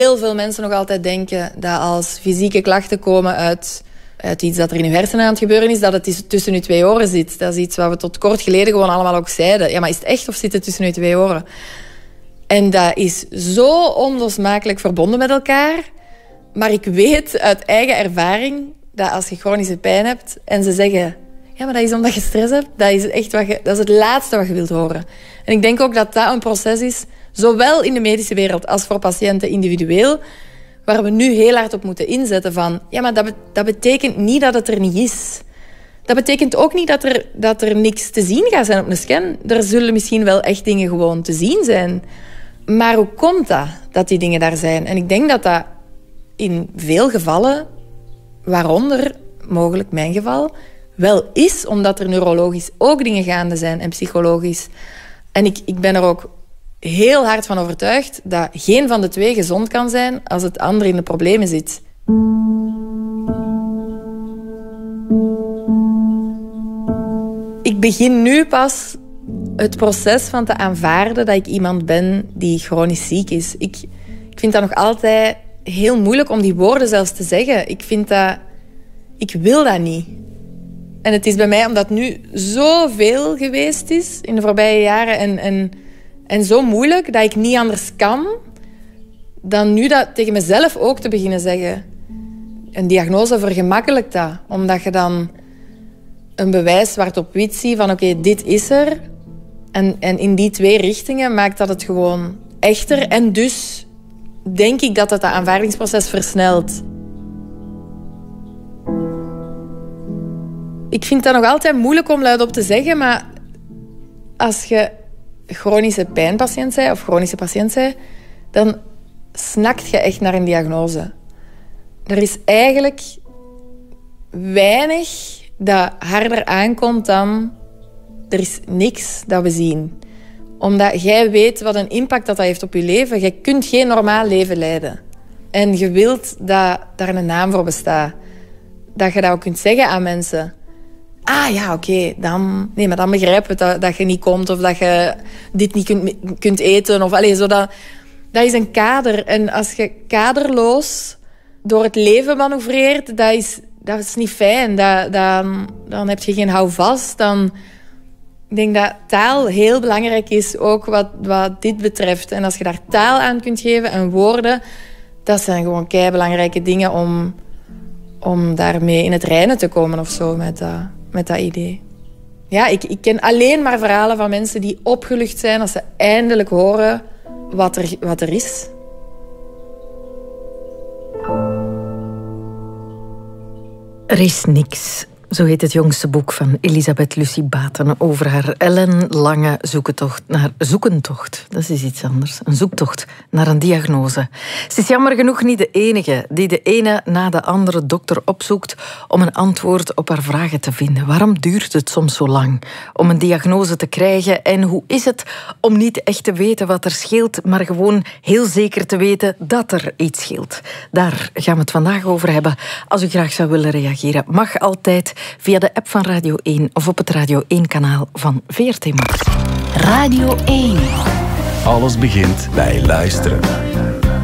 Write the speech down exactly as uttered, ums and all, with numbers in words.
Heel veel mensen nog altijd denken dat als fysieke klachten komen uit, uit iets dat er in je hersenen aan het gebeuren is, dat het tussen je twee oren zit. Dat is iets wat we tot kort geleden gewoon allemaal ook zeiden. Ja, maar is het echt of zit het tussen je twee oren? En dat is zo onlosmakelijk verbonden met elkaar. Maar ik weet uit eigen ervaring dat als je chronische pijn hebt en ze zeggen, ja, maar dat is omdat je stress hebt, dat is echt wat je, dat is het laatste wat je wilt horen. En ik denk ook dat dat een proces is, zowel in de medische wereld als voor patiënten individueel, waar we nu heel hard op moeten inzetten van, ja, maar dat, be- dat betekent niet dat het er niet is. Dat betekent ook niet dat er, dat er niks te zien gaat zijn op een scan. Er zullen misschien wel echt dingen gewoon te zien zijn. Maar hoe komt dat, dat die dingen daar zijn? En ik denk dat dat in veel gevallen, waaronder mogelijk mijn geval, wel is, omdat er neurologisch ook dingen gaande zijn en psychologisch. En ik, ik ben er ook heel hard van overtuigd dat geen van de twee gezond kan zijn als het ander in de problemen zit. Ik begin nu pas het proces van te aanvaarden dat ik iemand ben die chronisch ziek is. Ik, ik vind dat nog altijd heel moeilijk om die woorden zelfs te zeggen. Ik vind dat... Ik wil dat niet. En het is bij mij, omdat het nu zoveel geweest is in de voorbije jaren en, en, en zo moeilijk, dat ik niet anders kan dan nu dat tegen mezelf ook te beginnen zeggen. Een diagnose vergemakkelijkt dat, omdat je dan een bewijs zwart op wit ziet van oké, okay, dit is er. En, en in die twee richtingen maakt dat het gewoon echter. En dus denk ik dat dat dat aanvaardingsproces versnelt. Ik vind dat nog altijd moeilijk om luidop te zeggen, maar als je chronische pijnpatiënt bent of chronische patiënt bent, dan snakt je echt naar een diagnose. Er is eigenlijk weinig dat harder aankomt dan er is niks dat we zien. Omdat jij weet wat een impact dat, dat heeft op je leven. Je kunt geen normaal leven leiden. En je wilt dat daar een naam voor bestaat. Dat je dat ook kunt zeggen aan mensen. Ah ja, oké, okay, dan... Nee, maar dan begrijpen we dat, dat je niet komt of dat je dit niet kunt, kunt eten. Of, allez, zo dat, dat is een kader. En als je kaderloos door het leven manoeuvreert, dat is, dat is niet fijn. Dat, dan, dan heb je geen houvast. Dan, ik denk dat taal heel belangrijk is, ook wat, wat dit betreft. En als je daar taal aan kunt geven en woorden, dat zijn gewoon keibelangrijke dingen om, om daarmee in het reinen te komen of zo met dat, met dat idee. Ja, ik, ik ken alleen maar verhalen van mensen die opgelucht zijn als ze eindelijk horen wat er, wat er is. Er is niks. Zo heet het jongste boek van Elisabeth Lucie Baten over haar ellenlange zoektocht naar zoekentocht. Dat is iets anders. Een zoektocht naar een diagnose. Ze is jammer genoeg niet de enige die de ene na de andere dokter opzoekt om een antwoord op haar vragen te vinden. Waarom duurt het soms zo lang om een diagnose te krijgen? En hoe is het om niet echt te weten wat er scheelt, maar gewoon heel zeker te weten dat er iets scheelt? Daar gaan we het vandaag over hebben. Als u graag zou willen reageren, mag altijd via de app van Radio één of op het Radio één-kanaal van V R T Max. Radio één. Alles begint bij luisteren.